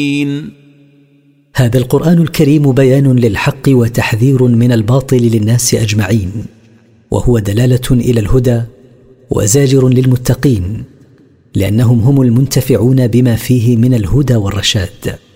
هذا القرآن الكريم بيان للحق وتحذير من الباطل للناس أجمعين، وهو دلالة إلى الهدى وزاجر للمتقين، لأنهم هم المنتفعون بما فيه من الهدى والرشاد.